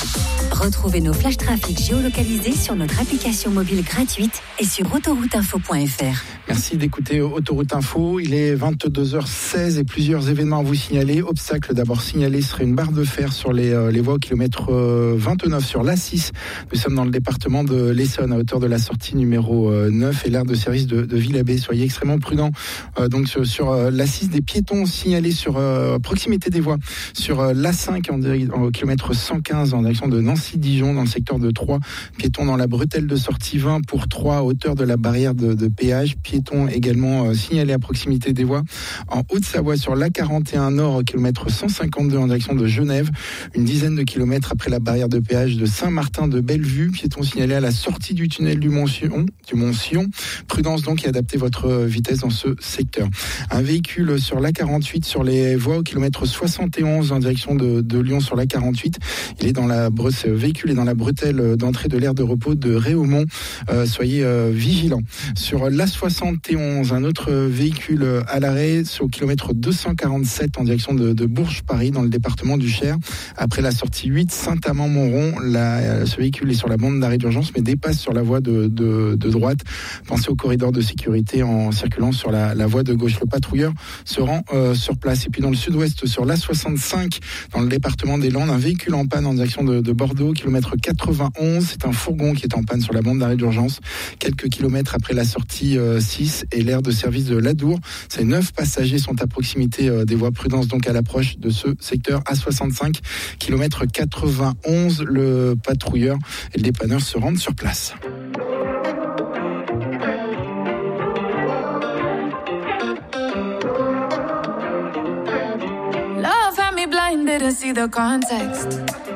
Retrouvez nos flash trafic géolocalisés sur notre application mobile gratuite et sur autorouteinfo.fr. Merci d'écouter Autoroute Info. Il est 22h16 et plusieurs événements à vous signaler. Obstacle d'abord signalé serait une barre de fer sur les voies au kilomètre 29 sur l'A6. Nous sommes dans le département de l'Essonne à hauteur de la sortie numéro 9 et l'aire de service de Villabé. Soyez extrêmement prudents. Donc sur l'A6, des piétons signalés sur proximité des voies. Sur l'A5 au kilomètre 115 en direction de Nancy-Dijon dans le secteur de Troyes. Piétons dans la bretelle de sortie 20 pour Troyes à hauteur de la barrière de péage. Piétons également signalés à proximité des voies. En Haute-Savoie sur l'A41 Nord au kilomètre 152 en direction de Genève. Une dizaine de kilomètres après la barrière de péage de Saint-Martin de Bellevue. Piétons signalés à la sortie du tunnel du Mont-Sion. Prudence donc et adaptez votre vitesse dans ce secteur. Un véhicule sur l'A48 sur les voies au kilomètre 71 en direction de Lyon sur l'A48. Il est dans ce véhicule est dans la bretelle d'entrée de l'aire de repos de Réaumont. Soyez vigilants. Sur l'A71, un autre véhicule à l'arrêt au kilomètre 247 en direction de Bourges-Paris dans le département du Cher. Après la sortie 8 Saint-Amand-Montrond, ce véhicule est sur la bande d'arrêt d'urgence mais dépasse sur la voie de droite. Pensez au corridor de sécurité en circulant sur la voie de gauche. Le patrouilleur se rend sur place. Et puis dans le sud-ouest, sur l'A65, dans le département des Landes, un véhicule en panne en direction de Bordeaux, kilomètre 91. C'est un fourgon qui est en panne sur la bande d'arrêt d'urgence, quelques kilomètres après la sortie 6 et l'aire de service de l'Adour. Ces 9 passagers sont à proximité des voies. Prudence donc à l'approche de ce secteur A65, kilomètre 91. Le patrouilleur et le dépanneur se rendent sur place. Love had me blind, didn't see the context.